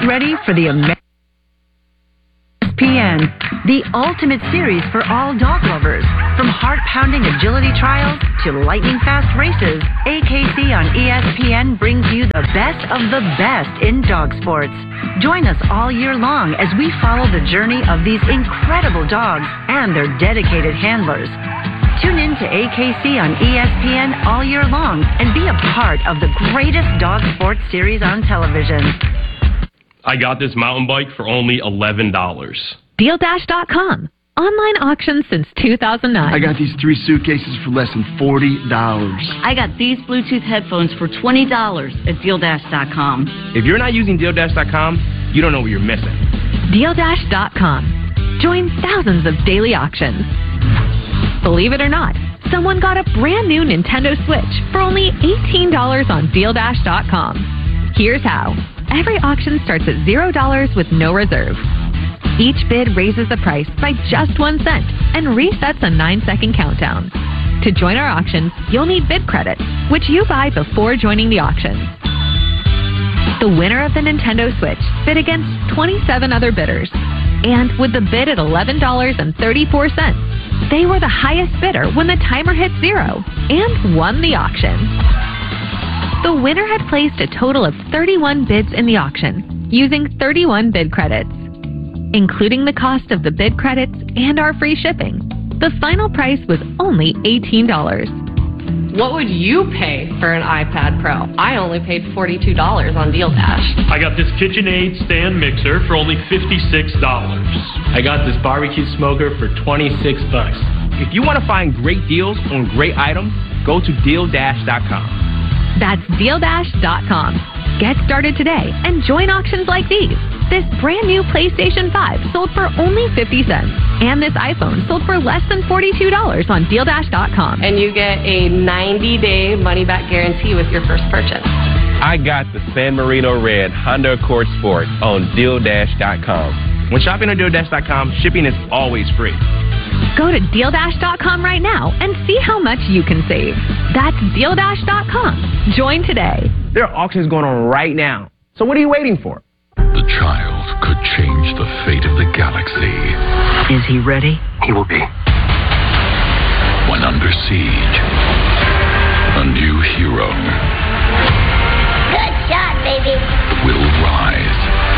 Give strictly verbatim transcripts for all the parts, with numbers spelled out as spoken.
ready for the American E S P N, the ultimate series for all dog lovers. From heart-pounding agility trials to lightning-fast races, A K C on E S P N brings you the best of the best in dog sports. Join us all year long as we follow the journey of these incredible dogs and their dedicated handlers. Tune in to A K C on E S P N all year long and be a part of the greatest dog sports series on television. I got this mountain bike for only eleven dollars. Deal Dash dot com. Online auction since two thousand nine. I got these three suitcases for less than forty dollars. I got these Bluetooth headphones for twenty dollars at Deal Dash dot com. If you're not using Deal Dash dot com, you don't know what you're missing. Deal Dash dot com. Join thousands of daily auctions. Believe it or not, someone got a brand new Nintendo Switch for only eighteen dollars on Deal Dash dot com. Here's how. Every auction starts at zero dollars with no reserve. Each bid raises the price by just one cent and resets a nine-second countdown. To join our auctions, you'll need bid credits, which you buy before joining the auction. The winner of the Nintendo Switch bid against twenty-seven other bidders. And with the bid at eleven dollars and thirty-four cents, they were the highest bidder when the timer hit zero and won the auction. The winner had placed a total of thirty-one bids in the auction, using thirty-one bid credits. Including the cost of the bid credits and our free shipping, the final price was only eighteen dollars. What would you pay for an iPad Pro? I only paid forty-two dollars on Deal Dash. I got this KitchenAid stand mixer for only fifty-six dollars. I got this barbecue smoker for twenty-six bucks. If you want to find great deals on great items, go to Deal Dash dot com. That's Deal Dash dot com. Get started today and join auctions like these. This brand new PlayStation five sold for only fifty cents. And this iPhone sold for less than forty-two dollars on Deal Dash dot com. And you get a ninety-day money-back guarantee with your first purchase. I got the San Marino Red Honda Accord Sport on Deal Dash dot com. When shopping on Deal Dash dot com, shipping is always free. Go to Deal Dash dot com right now and see how much you can save. That's Deal Dash dot com. Join today. There are auctions going on right now. So what are you waiting for? The child could change the fate of the galaxy. Is he ready? He will be. When under siege, a new hero Good shot, baby. will rise.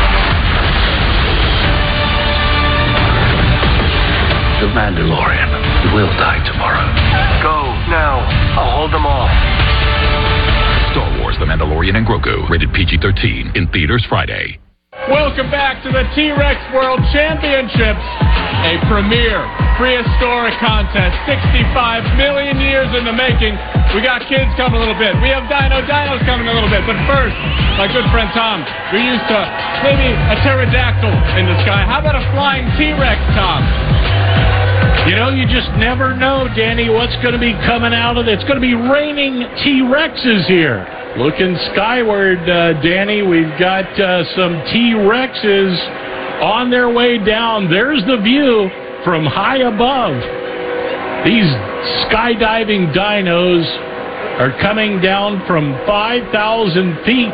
The Mandalorian will die tomorrow. Go, now. I'll hold them off. Star Wars The Mandalorian and Grogu, rated P G thirteen, in theaters Friday. Welcome back to the T-Rex World Championships, a premier prehistoric contest, sixty-five million years in the making. We got kids coming a little bit. We have Dino Dinos coming a little bit. But first, my good friend Tom, we're used to maybe a pterodactyl in the sky. How about a flying T-Rex, Tom? You know, you just never know, Danny, what's going to be coming out of it. It's going to be raining T-Rexes here. Looking skyward, uh, Danny, we've got uh, some T-Rexes on their way down. There's the view from high above. These skydiving dinos are coming down from five thousand feet.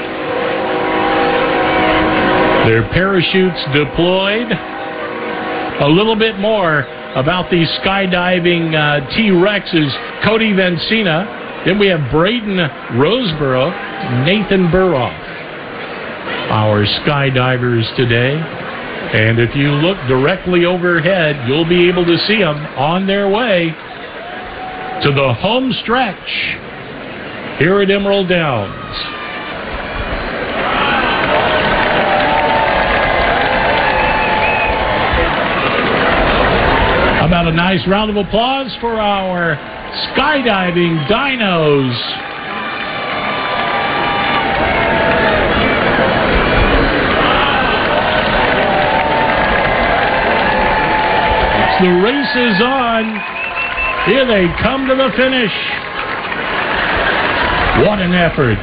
Their parachutes deployed. A little bit more about these skydiving uh, T-Rexes. Cody Vencina. Then we have Braden Roseborough, Nathan Burroff, our skydivers today. And if you look directly overhead, you'll be able to see them on their way to the home stretch here at Emerald Downs. How about a nice round of applause for our skydiving dinos? The race is on. Here they come to the finish. What an effort.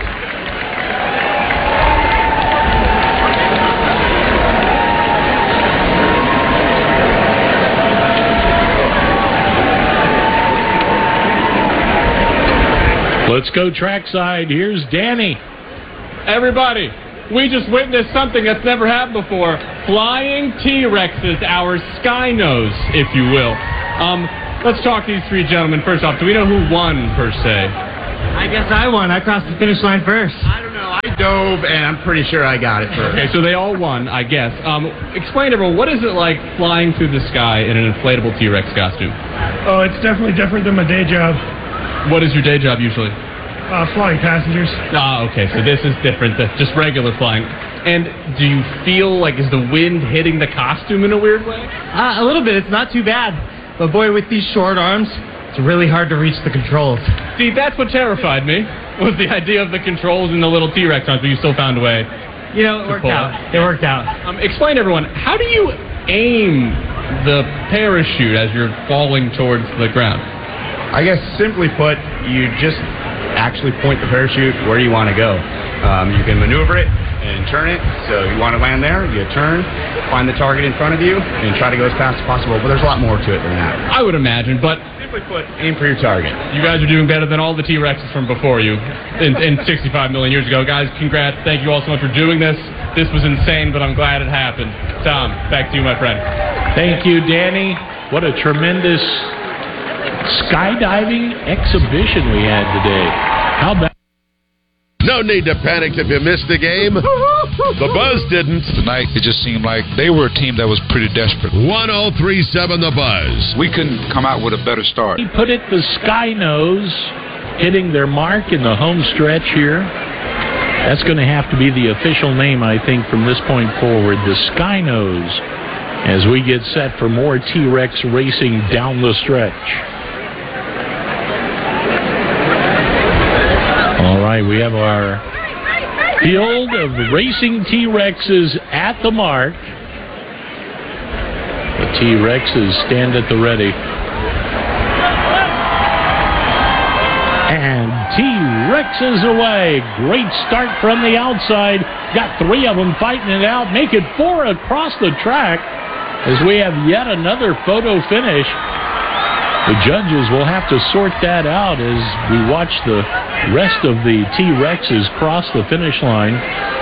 Let's go trackside. Here's Danny. Everybody, we just witnessed something that's never happened before. Flying T-Rexes, our Sky Nose, if you will. Um, let's talk to these three gentlemen. First off, do we know who won, per se? I guess I won. I crossed the finish line first. I don't know. I dove, and I'm pretty sure I got it first. Okay, so they all won, I guess. Um, explain to everyone, what is it like flying through the sky in an inflatable T-Rex costume? Oh, it's definitely different than my day job. What is your day job usually? Uh, flying passengers. Ah, okay, so this is different than just regular flying. And do you feel like, is the wind hitting the costume in a weird way? Uh, a little bit. It's not too bad. But boy, with these short arms, it's really hard to reach the controls. See, that's what terrified me, was the idea of the controls in the little T-Rex arms, but you still found a way. You know, it worked out. It worked out. Um, explain to everyone, how do you aim the parachute as you're falling towards the ground? I guess simply put, you just actually point the parachute where you want to go. Um, you can maneuver it and turn it. So you want to land there, you turn, find the target in front of you, and try to go as fast as possible. But there's a lot more to it than that. I would imagine, but simply put, aim for your target. You guys are doing better than all the T-Rexes from before you in, in sixty-five million years ago. Guys, congrats. Thank you all so much for doing this. This was insane, but I'm glad it happened. Tom, back to you, my friend. Thank you, Danny. What a tremendous skydiving exhibition we had today. How about... No need to panic if you missed the game. The Buzz didn't. Tonight, it just seemed like they were a team that was pretty desperate. one oh three point seven The Buzz. We couldn't come out with a better start. He put it the Sky Nose, hitting their mark in the home stretch here. That's going to have to be the official name, I think, from this point forward. The Sky Nose, as we get set for more T-Rex racing down the stretch. All right, we have our field of racing T-Rexes at the mark. The T-Rexes stand at the ready. And T-Rexes away. Great start from the outside. Got three of them fighting it out. Make it four across the track as we have yet another photo finish. The judges will have to sort that out as we watch the rest of the T-Rexes cross the finish line.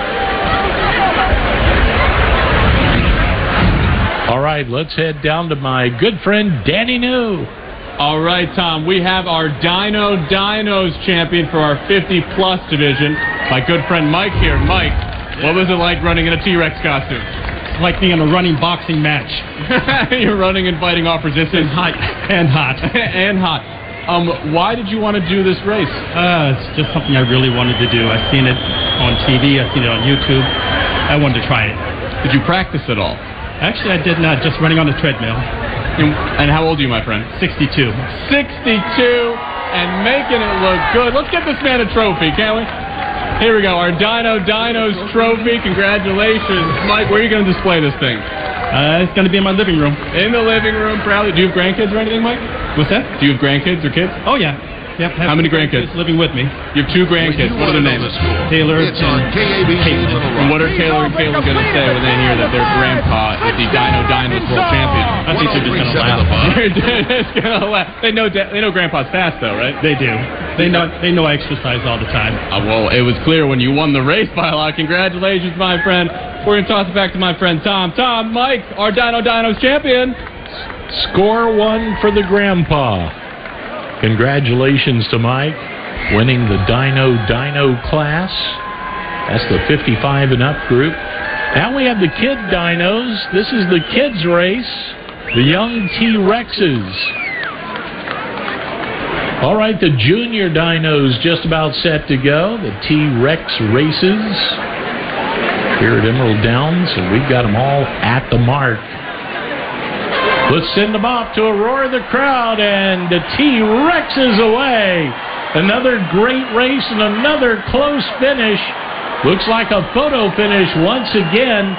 All right, let's head down to my good friend Danny New. All right, Tom, we have our Dino Dinos champion for our fifty plus division. My good friend Mike here. Mike, what was it like running in a T-Rex costume? Like being in a running boxing match. You're running and fighting off resistance. And hot. And hot. and hot. Um, why did you want to do this race? Uh, it's just something I really wanted to do. I've seen it on T V. I've seen it on YouTube. I wanted to try it. Did you practice at all? Actually, I did not. Just running on the treadmill. And, and how old are you, my friend? sixty-two. sixty-two and making it look good. Let's get this man a trophy, can't we? Here we go, our Dino Dinos trophy. Congratulations. Mike, where are you going to display this thing? Uh, it's going to be in my living room. In the living room, proudly. Do you have grandkids or anything, Mike? What's that? Do you have grandkids or kids? Oh, yeah. Yep, How many grandkids? Living with me. You have two grandkids. What are their names? Taylor it's on and K A B C Caitlin. And what are Taylor and Caitlin going to say when they hear that their grandpa is the Dino Dinos world champion? I think they're just going to laugh. They're just going to laugh. They know, they know grandpa's fast, though, right? They do. They know They know I exercise all the time. Uh, well, it was clear when you won the race by a lot. Congratulations, my friend. We're going to toss it back to my friend Tom. Tom, Mike, our Dino Dinos champion. Score one for the grandpa. Congratulations to Mike, winning the Dino Dino class. That's the fifty-five and up group. Now we have the kid dinos. This is the kids race, the young T-Rexes. All right, the junior dinos just about set to go. The T-Rex races here at Emerald Downs, and we've got them all at the mark. Let's send them off to a roar of the crowd, and the T-Rex is away. Another great race and another close finish. Looks like a photo finish once again.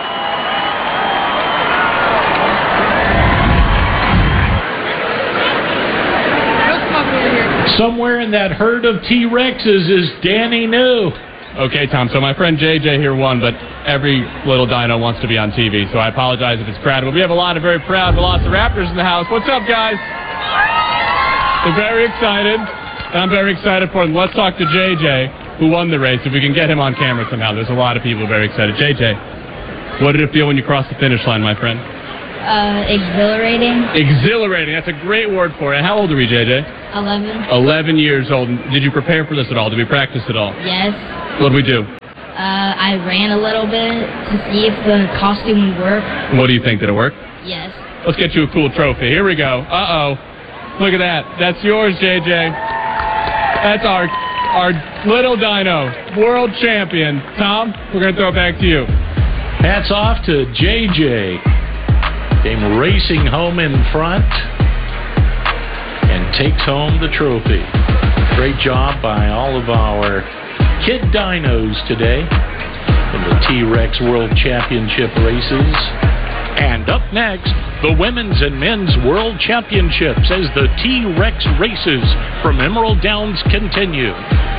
Somewhere in that herd of T-Rexes is Danny New. Okay, Tom, so my friend J J here won, but every little dino wants to be on T V, so I apologize if it's crowded. But we have a lot of very proud Velociraptors in the house. What's up, guys? They're very excited, and I'm very excited for them. Let's talk to J J. who won the race. If we can get him on camera somehow, there's a lot of people very excited. J J, what did it feel when you crossed the finish line, my friend? Uh, exhilarating. Exhilarating. That's a great word for it. How old are we, J J? Eleven. Eleven years old. Did you prepare for this at all? Did we practice at all? Yes. What did we do? Uh, I ran a little bit to see if the costume would work. What do you think? Did it work? Yes. Let's get you a cool trophy. Here we go. Uh-oh. Look at that. That's yours, J J. That's our our little dino, world champion. Tom, we're going to throw it back to you. Hats off to J J. Came racing home in front and takes home the trophy. Great job by all of our kid dinos today in the T-Rex World Championship races. And up next, the Women's and Men's World Championships as the T-Rex races from Emerald Downs continue.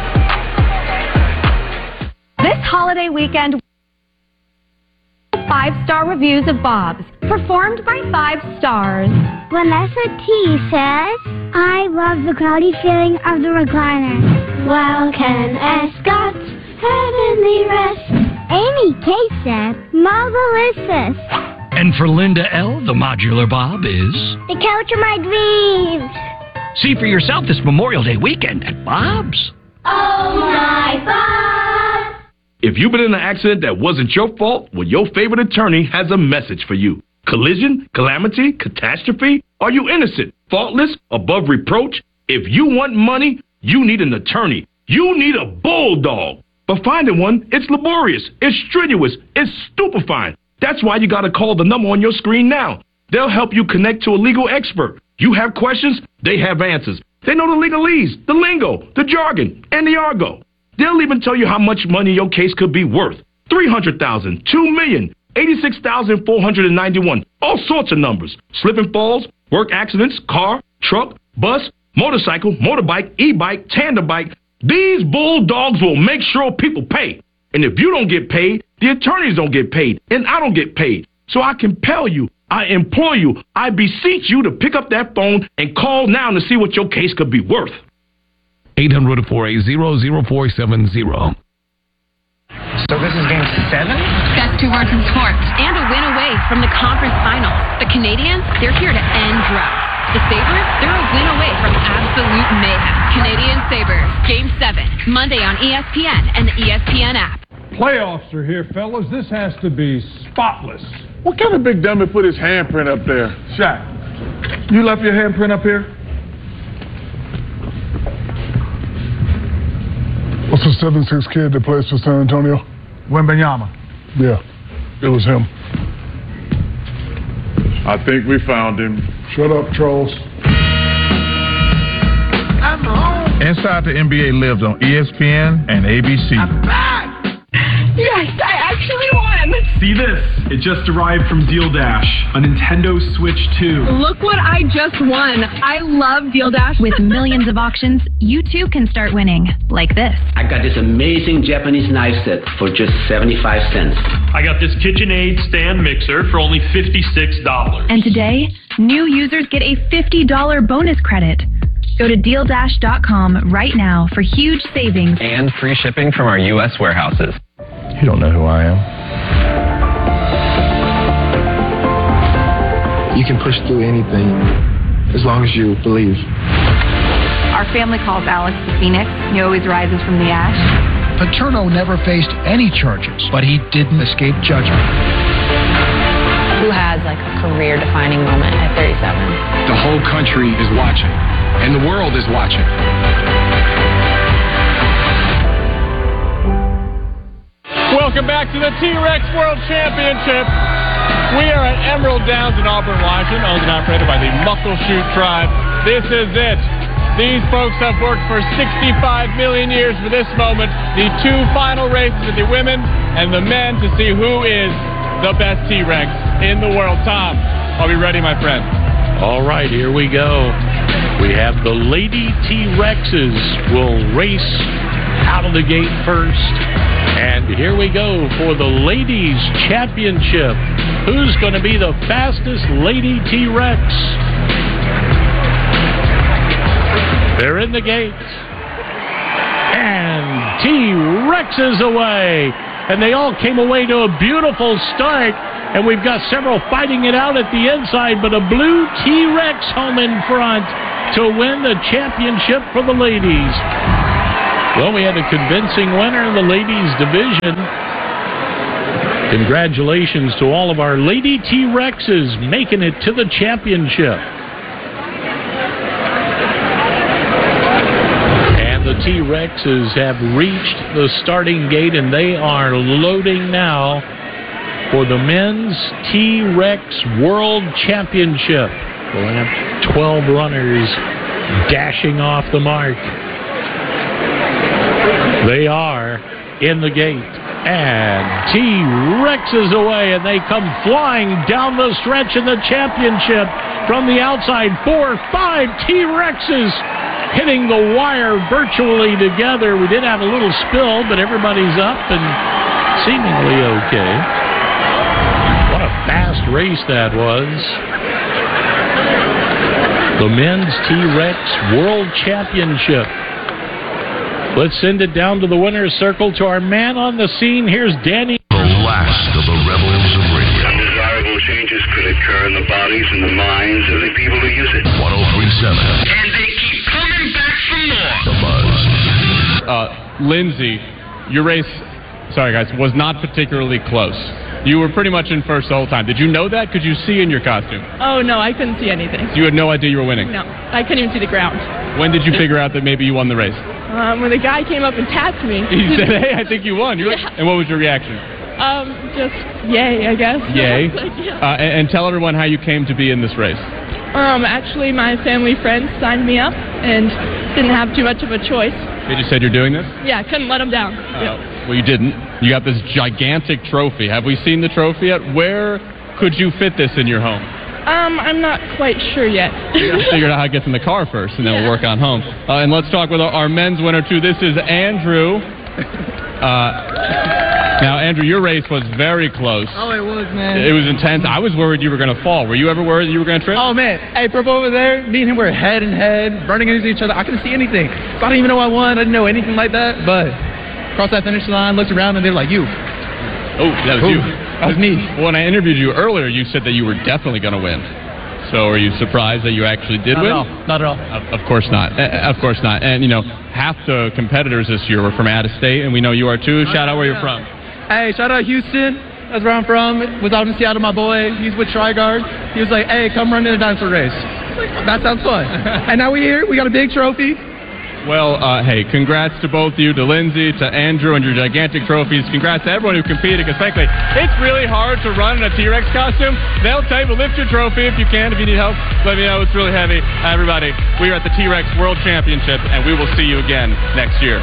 This holiday weekend, five-star reviews of Bob's, performed by five stars. Vanessa T says, I love the cloudy feeling of the recliner. Well, Ken Escott, heavenly rest. Amy K said, marvelous. And for Linda L., the modular Bob is... the couch of my dreams. See for yourself this Memorial Day weekend at Bob's. Oh, my Bob. If you've been in an accident that wasn't your fault, well, your favorite attorney has a message for you. Collision, calamity, catastrophe? Are you innocent, faultless, above reproach? If you want money, you need an attorney. You need a bulldog. But finding one, it's laborious, it's strenuous, it's stupefying. That's why you got to call the number on your screen now. They'll help you connect to a legal expert. You have questions, they have answers. They know the legalese, the lingo, the jargon, and the argot. They'll even tell you how much money your case could be worth. three hundred thousand dollars, two million dollars, eighty-six thousand four hundred ninety-one. All sorts of numbers. Slip and falls, work accidents, car, truck, bus, motorcycle, motorbike, e-bike, tandem bike. These bulldogs will make sure people pay. And if you don't get paid, the attorneys don't get paid, and I don't get paid. So I compel you, I implore you, I beseech you to pick up that phone and call now to see what your case could be worth. eight hundred, four eight zero, zero four seven zero. So this is game seven? Best two words in sports. And a win away from the conference finals. The Canadians, they're here to end droughts. The Sabres, they're a win away from absolute mayhem. Canadian Sabres, game seven, Monday on E S P N and the E S P N app. Playoffs are here, fellas. This has to be spotless. What kind of big dummy put his handprint up there? Shaq, you left your handprint up here? What's the seven six kid that plays for San Antonio? Wembanyama. Yeah, it was him. I think we found him. Shut up, trolls. I'm home. Inside the N B A lives on E S P N and A B C. I'm back. Yes, I actually won. See this? It just arrived from Deal Dash, a Nintendo Switch two. Look what I just won. I love Deal Dash. With millions of auctions, you too can start winning. Like this. I got this amazing Japanese knife set for just seventy-five cents. I got this KitchenAid stand mixer for only fifty-six dollars. And today, new users get a fifty dollars bonus credit. Go to deal dash dot com right now for huge savings. And free shipping from our U S warehouses. You don't know who I am. You can push through anything as long as you believe. Our family calls Alex the Phoenix. He always rises from the ash. Paterno never faced any charges, but he didn't escape judgment. Who has like a career-defining moment at thirty-seven? The whole country is watching, and the world is watching. Welcome back to the T-Rex World Championship. We are at Emerald Downs in Auburn, Washington, owned and operated by the Muckleshoot Tribe. This is it. These folks have worked for sixty-five million years for this moment. The two final races of the women and the men to see who is the best T-Rex in the world. Tom, are we ready, my friend? All right, here we go. We have the Lady T-Rexes will race out of the gate first. And here we go for the Ladies Championship. Who's going to be the fastest Lady T-Rex? They're in the gate. And T-Rexes away. And they all came away to a beautiful start. And we've got several fighting it out at the inside, but a blue T-Rex home in front to win the championship for the ladies. Well, we had a convincing winner in the ladies division. Congratulations to all of our Lady T-Rexes making it to the championship. And the T-Rexes have reached the starting gate, and they are loading now for the men's T-Rex World Championship. We'll have twelve runners dashing off the mark. They are in the gate. And T-Rexes away, and they come flying down the stretch in the championship from the outside. Four, five T-Rexes hitting the wire virtually together. We did have a little spill, but everybody's up and seemingly okay. What a fast race that was. The men's T-Rex World Championship. Let's send it down to the winner's circle to our man on the scene. Here's Danny. The last of the rebels of radio. Undesirable changes could occur in the bodies and the minds of the people who use it. one oh three point seven. And they keep coming back for more. The Buzz. Uh, Lindsay, your race, sorry guys, was not particularly close. You were pretty much in first the whole time. Did you know that? Could you see in your costume? Oh, no, I couldn't see anything. So you had no idea you were winning? No, I couldn't even see the ground. When did you figure out that maybe you won the race? Um, when the guy came up and tapped me. He said, hey, I think you won. You're Yeah. like, and what was your reaction? Um, just yay, I guess. Yay. Like, yeah. uh, and, and tell everyone how you came to be in this race. Um, actually, my family friends signed me up and didn't have too much of a choice. They just said you're doing this? Yeah, couldn't let them down. Uh, Yeah. Well, you didn't. You got this gigantic trophy. Have we seen the trophy yet? Where could you fit this in your home? Um, I'm not quite sure yet. Figured out how it gets in the car first, and then Yeah. we'll work on home. Uh, and let's talk with our, our men's winner, too. This is Andrew. Uh, now, Andrew, your race was very close. Oh, it was, man. It was intense. I was worried you were going to fall. Were you ever worried that you were going to trip? Oh, man. Hey, Purple over there, me and him were head and head, running into each other. I couldn't see anything. So I didn't even know I won. I didn't know anything like that. But across that finish line, looked around, and they were like, you. Oh, that was Ooh, you. That was me. Well, when I interviewed you earlier, you said that you were definitely going to win. So are you surprised that you actually did Not win? at all. Not at all. Of, of course not. Uh, of course not. And, you know, half the competitors this year were from out of state, and we know you are too. Shout out where you're from. Hey, shout out Houston. That's where I'm from. Was out in Seattle, my boy. He's with Trigard. He was like, hey, come run in a dinosaur race. I was like, that sounds fun. And now we're here. We got a big trophy. Well, uh, hey, congrats to both you, to Lindsay, to Andrew, and your gigantic trophies. Congrats to everyone who competed, because frankly, it's really hard to run in a T-Rex costume. They'll tell you to lift your trophy if you can. If you need help, let me know. It's really heavy. Uh, everybody, we are at the T-Rex World Championship, and we will see you again next year.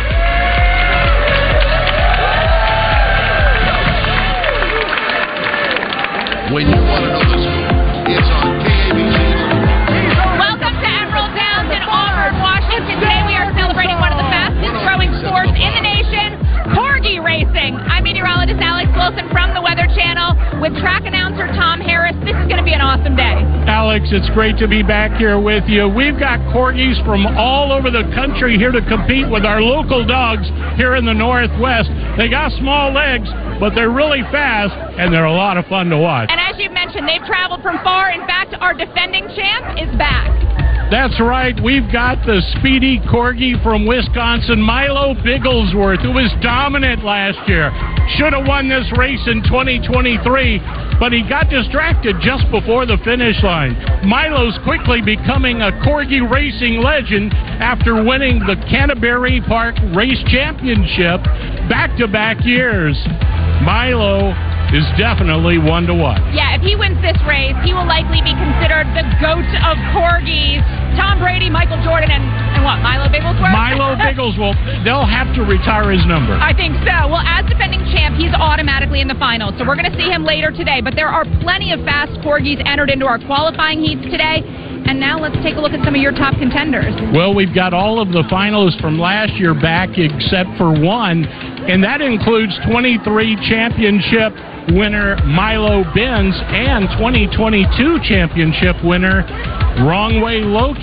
When you want to know the scoop, it's on K A B C. Welcome to Emerald Downs in Auburn, Washington. Today we are celebrating one of the fastest growing sports in the nation, corgi racing. I'm meteorologist Alex Wilson from the Weather Channel with track announcer Tom Harris. This is going to be an awesome day. Alex, it's great to be back here with you. We've got corgis from all over the country here to compete with our local dogs here in the Northwest. They got small legs, but they're really fast, and they're a lot of fun to watch. And as you mentioned, they've traveled from far. In fact, our defending champ is back. That's right. We've got the speedy corgi from Wisconsin, Milo Bigglesworth, who was dominant last year. Should have won this race in twenty twenty-three, but he got distracted just before the finish line. Milo's quickly becoming a corgi racing legend after winning the Canterbury Park Race Championship back-to-back years. Milo is definitely one to watch. Yeah, if he wins this race, he will likely be considered the GOAT of corgis. Tom Brady, Michael Jordan, and, and what, Milo Bigglesworth? Milo Bigglesworth. They'll have to retire his number. I think so. Well, as defending champ, he's automatically in the finals, so we're going to see him later today. But there are plenty of fast corgis entered into our qualifying heats today. And now let's take a look at some of your top contenders. Well, we've got all of the finalists from last year back except for one, and that includes twenty-three championship winner Milo Benz and twenty twenty-two championship winner Wrong Way Loki.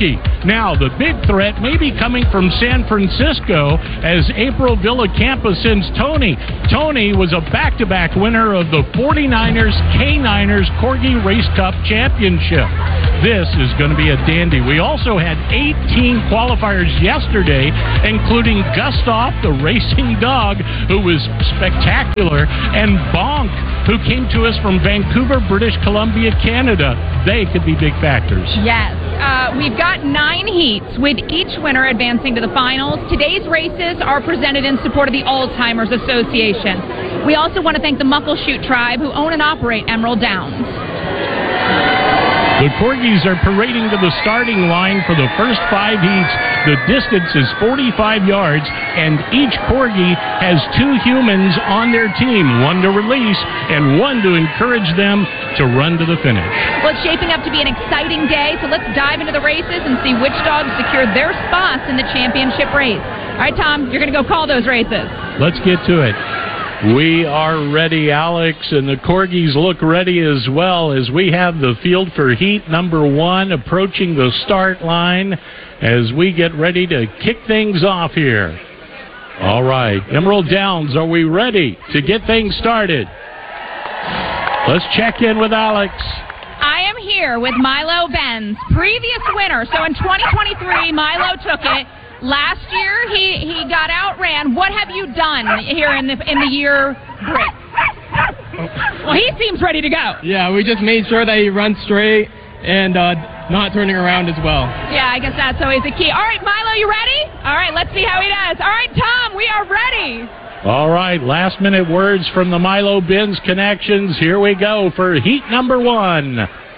Now, the big threat may be coming from San Francisco as April Villacampa sends Tony. Tony was a back-to-back winner of the forty-niners K niners Corgi Race Cup Championship. This is going to be a dandy. We also had eighteen qualifiers yesterday, including Gustav, the racing dog, who was spectacular, and Bonk, who came to us from Vancouver, British Columbia, Canada. They could be big factors. Yes. Uh, we've got nine heats, with each winner advancing to the finals. Today's races are presented in support of the Alzheimer's Association. We also want to thank the Muckleshoot tribe, who own and operate Emerald Downs. The Corgis are parading to the starting line for the first five heats. The distance is forty-five yards, and each Corgi has two humans on their team, one to release and one to encourage them to run to the finish. Well, it's shaping up to be an exciting day, so let's dive into the races and see which dogs secure their spots in the championship race. All right, Tom, you're going to go call those races. Let's get to it. We are ready, Alex, and the Corgis look ready as well as we have the field for heat number one approaching the start line as we get ready to kick things off here. All right, Emerald Downs, are we ready to get things started? Let's check in with Alex. I am here with Milo Benz, previous winner. So in twenty twenty-three, Milo took it. Last year, he, he got outran. What have you done here in the in the year break? Well, he seems ready to go. Yeah, we just made sure that he runs straight and uh, not turning around as well. Yeah, I guess that's always the key. All right, Milo, you ready? All right, let's see how he does. All right, Tom, we are ready. All right, last minute words from the Milo Benz Connections. Here we go for heat number one.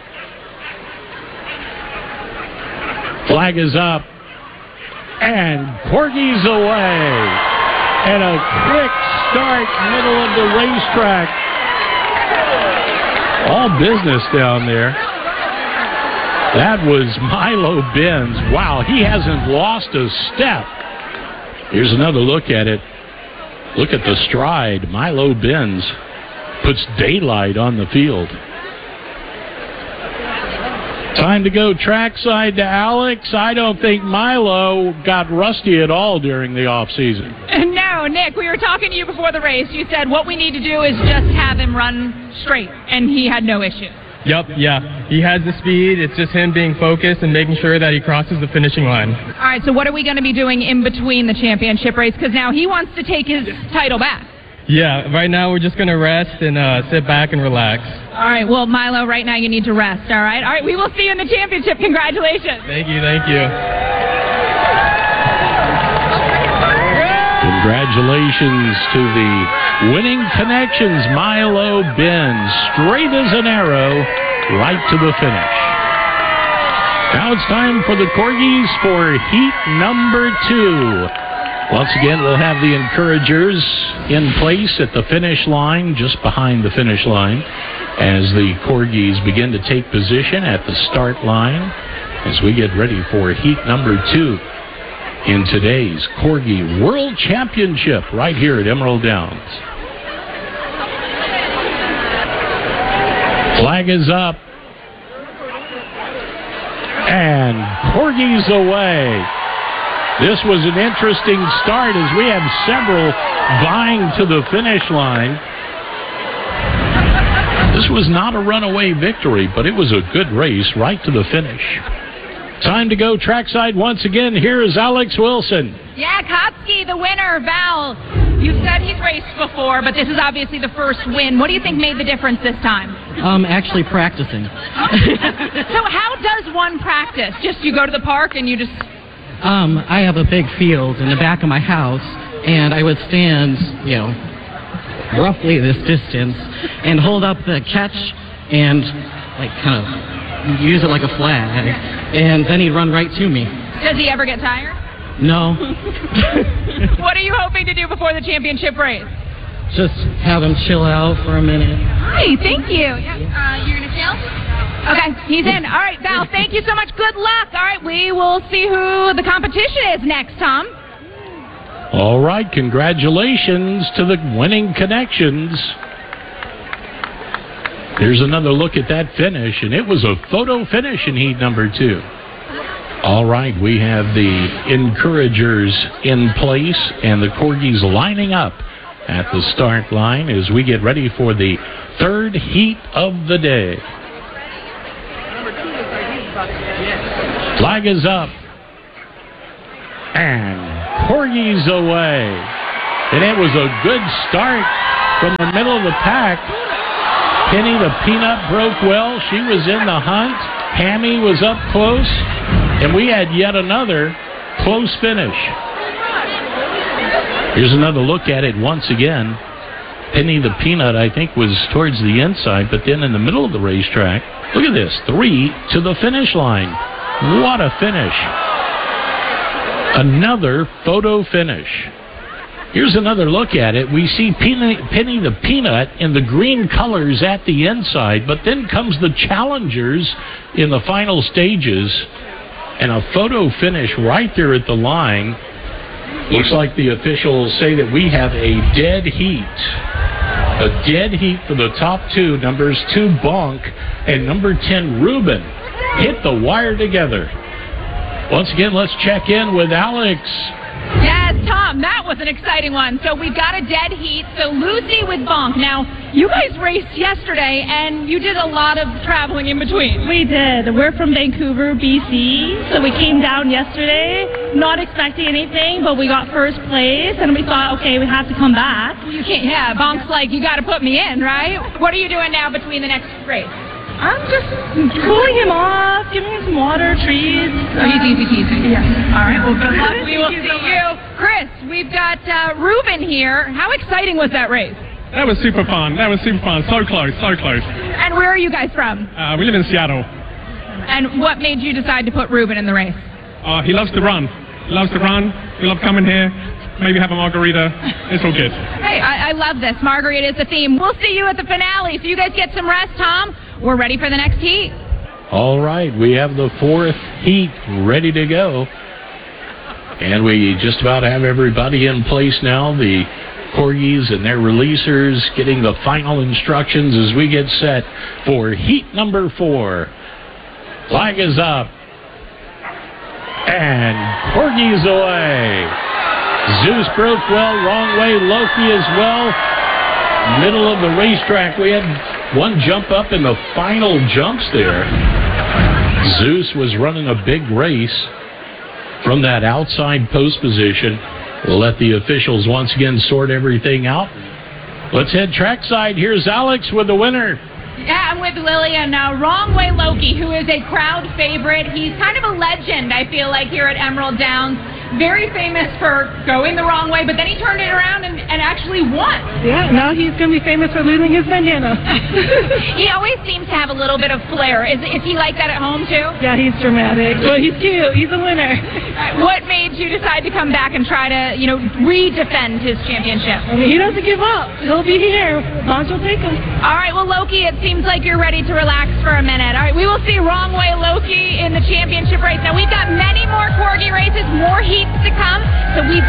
Flag is up. And Corgis away. And a quick start, middle of the racetrack. All business down there. That was Milo Benz. Wow, he hasn't lost a step. Here's another look at it. Look at the stride. Milo Benz puts daylight on the field. Time to go trackside to Alex. I don't think Milo got rusty at all during the offseason. No, Nick, we were talking to you before the race. You said what we need to do is just have him run straight, and he had no issue. Yep, yeah. He has the speed. It's just him being focused and making sure that he crosses the finishing line. All right, so what are we going to be doing in between the championship race? Because now he wants to take his title back. Yeah, right now we're just going to rest and uh, sit back and relax. All right, well, Milo, right now you need to rest, all right? All right, we will see you in the championship. Congratulations. Thank you, thank you. Congratulations to the winning Connections, Milo Benz, straight as an arrow, right to the finish. Now it's time for the Corgis for heat number two. Once again, we'll have the encouragers in place at the finish line, just behind the finish line, as the Corgis begin to take position at the start line as we get ready for heat number two in today's Corgi World Championship right here at Emerald Downs. Flag is up. And Corgis away. This was an interesting start as we have several vying to the finish line. This was not a runaway victory, but it was a good race right to the finish. Time to go trackside once again. Here is Alex Wilson. Yeah, Kotsky, the winner. Val, you said he's raced before, but this is obviously the first win. What do you think made the difference this time? Um, actually practicing. So how does one practice? Just you go to the park and you just... Um, I have a big field in the back of my house, and I would stand, you know, roughly this distance and hold up the catch and, like, kind of use it like a flag, and then he'd run right to me. Does he ever get tired? No. What are you hoping to do before the championship race? Just have him chill out for a minute. Hi, thank you. Yeah. Uh, you're going to chill? Okay, he's in. All right, Val, thank you so much. Good luck. All right, we will see who the competition is next, Tom. All right, congratulations to the winning Connections. Here's another look at that finish, and it was a photo finish in heat number two. All right, we have the encouragers in place and the Corgis lining up at the start line as we get ready for the third heat of the day. Flag is up. And Corgis away. And it was a good start from the middle of the pack. Penny the Peanut broke well. She was in the hunt. Hammy was up close. And we had yet another close finish. Here's another look at it once again. Penny the Peanut, I think, was towards the inside, but then in the middle of the racetrack. Look at this. Three to the finish line. What a finish. Another photo finish. Here's another look at it. We see Penny, Penny the Peanut in the green colors at the inside, but then comes the challengers in the final stages, and a photo finish right there at the line. Looks like the officials say that we have a dead heat. A dead heat for the top two, numbers two, Bonk, and number ten, Ruben, hit the wire together. Once again, let's check in with Alex. Yes, Tom, that was an exciting one. So we've got a dead heat. So Lucy with Bonk. Now, you guys raced yesterday, and you did a lot of traveling in between. We did. We're from Vancouver, B C, so we came down yesterday, not expecting anything, but we got first place, and we thought, okay, we have to come back. You can't, yeah, Bonk's like, you got to put me in, right? What are you doing now between the next race? I'm just cooling him off, giving him some water, treats. So he's easy peasy. Yes. All right, well, good luck. We will you see so you. Chris, we've got uh, Ruben here. How exciting was that race? That was super fun. That was super fun. So close, so close. And where are you guys from? Uh, we live in Seattle. And what made you decide to put Ruben in the race? Uh, he loves to run. He loves to run. We love coming here. Maybe have a margarita. It's all good. Hey, I, I love this. Margarita is the theme. We'll see you at the finale. So you guys get some rest, Tom. We're ready for the next heat. All right, we have the fourth heat ready to go. And we just about have everybody in place now. The Corgis and their releasers getting the final instructions as we get set for heat number four. Flag is up. And Corgis away. Zeus broke well, wrong way, Loki as well. Middle of the racetrack, we had one jump up in the final jumps there. Zeus was running a big race from that outside post position. We'll let the officials once again sort everything out. Let's head trackside. Here's Alex with the winner. Yeah, I'm with Lillian now. Wrong Way Loki, who is a crowd favorite. He's kind of a legend, I feel like, here at Emerald Downs. Very famous for going the wrong way, but then he turned it around and, and actually won. Yeah, now he's going to be famous for losing his bandana. He always seems to have a little bit of flair. Is, is he like that at home, too? Yeah, he's dramatic. Well, he's cute. He's a winner. What made you decide to come back and try to, you know, re-defend his championship? I mean, he doesn't give up. He'll be here. Bonch will take him. All right, well, Loki, it seems like you're ready to relax for a minute. All right, we will see Wrong Way Loki in the championship race. Now, we've got many more Corgi races, more heats to come, so we've